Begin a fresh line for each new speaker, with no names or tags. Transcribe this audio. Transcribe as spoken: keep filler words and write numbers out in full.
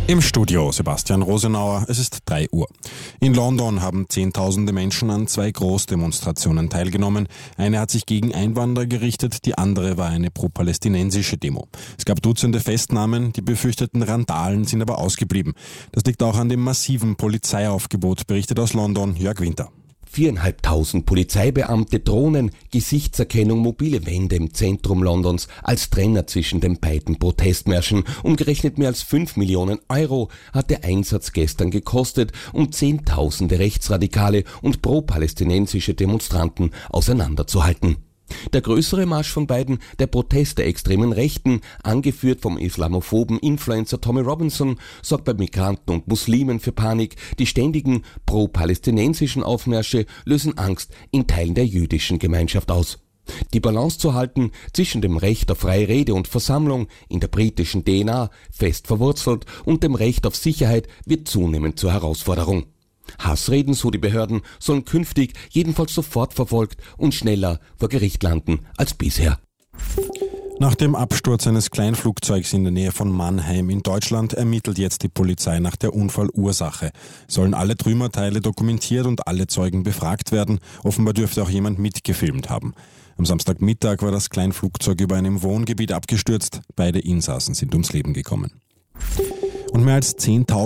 Im Studio Sebastian Rosenauer, es ist drei Uhr. In London haben Zehntausende Menschen an zwei Großdemonstrationen teilgenommen. Eine hat sich gegen Einwanderer gerichtet, die andere war eine pro-palästinensische Demo. Es gab Dutzende Festnahmen, die befürchteten Randalen sind aber ausgeblieben. Das liegt auch an dem massiven Polizeiaufgebot, berichtet aus London Jörg Winter.
Viereinhalbtausend Polizeibeamte, Drohnen, Gesichtserkennung, mobile Wände im Zentrum Londons als Trenner zwischen den beiden Protestmärschen. Umgerechnet mehr als fünf Millionen Euro hat der Einsatz gestern gekostet, um Zehntausende rechtsradikale und pro-palästinensische Demonstranten auseinanderzuhalten. Der größere Marsch von beiden, der Protest der extremen Rechten, angeführt vom islamophoben Influencer Tommy Robinson, sorgt bei Migranten und Muslimen für Panik. Die ständigen pro-palästinensischen Aufmärsche lösen Angst in Teilen der jüdischen Gemeinschaft aus. Die Balance zu halten zwischen dem Recht auf freie Rede und Versammlung, in der britischen D N A fest verwurzelt, und dem Recht auf Sicherheit wird zunehmend zur Herausforderung. Hassreden, so die Behörden, sollen künftig jedenfalls sofort verfolgt und schneller vor Gericht landen als bisher.
Nach dem Absturz eines Kleinflugzeugs in der Nähe von Mannheim in Deutschland ermittelt jetzt die Polizei nach der Unfallursache. Sollen alle Trümmerteile dokumentiert und alle Zeugen befragt werden. Offenbar dürfte auch jemand mitgefilmt haben. Am Samstagmittag war das Kleinflugzeug über einem Wohngebiet abgestürzt. Beide Insassen sind ums Leben gekommen. Und mehr als zehntausend